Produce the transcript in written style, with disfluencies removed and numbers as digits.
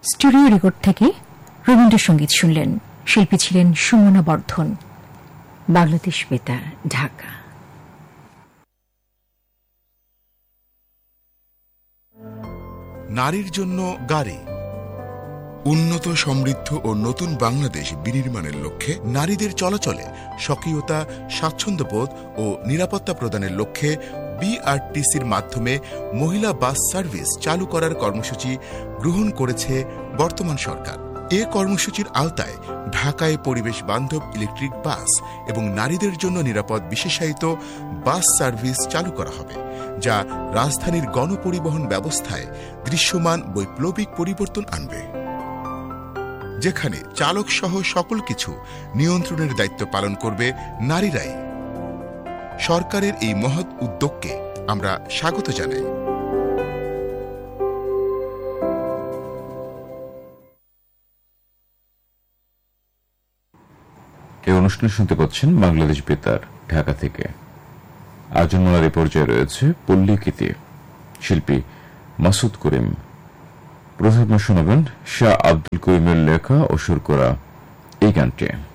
Studio record থেকে রবীন্দ্রসঙ্গীত শুনলেন। শিল্পী ছিলেন সুমনা বর্ধন। বাংলাদেশ বেতার, ঢাকা। নারীর জন্য গাড়ি। উন্নত, সমৃদ্ধ ও নতুন বাংলাদেশ বিনির্মাণের লক্ষ্যে নারীদের চলাচলে স্বকীয়তা, স্বাচ্ছন্দ্যবোধ ও নিরাপত্তা প্রদানের লক্ষ্যে বিআরটিসির মাধ্যমে মহিলা বাস সার্ভিস চালু করার কর্মসূচি গ্রহণ করেছে বর্তমান সরকার। এ কর্মসূচির আওতায় ঢাকায় পরিবেশ বান্ধব ইলেকট্রিক বাস এবং নারীদের জন্য নিরাপদ বিশেষায়িত বাস সার্ভিস চালু করা হবে, যা রাজধানীর গণপরিবহন ব্যবস্থায় দৃশ্যমান বৈপ্লবিক পরিবর্তন আনবে, যেখানে চালক সহ সকল কিছু নিয়ন্ত্রণের দায়িত্ব পালন করবে নারীরাই। সরকারের এই মহৎ উদ্যোগকে আমরা স্বাগত জানাই। এই অনুষ্ঠান শুনতে পাচ্ছেন বাংলাদেশ বেতার, ঢাকা থেকে। আয়োজনমালার এই পর্যায়ে রয়েছে পল্লীগীতি, শিল্পী মাসুদ করিম। প্রথমে শোনাবেন শাহ আব্দুল করিমের লেখা ও সুর করা এই গানটি।